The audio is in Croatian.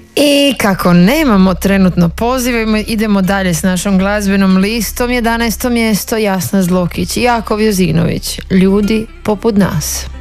I kako nemamo trenutno pozive, idemo dalje s našom glazbenom listom. 11. mjesto Jasna Zlokić i Jakov Jozinović, Ljudi poput nas.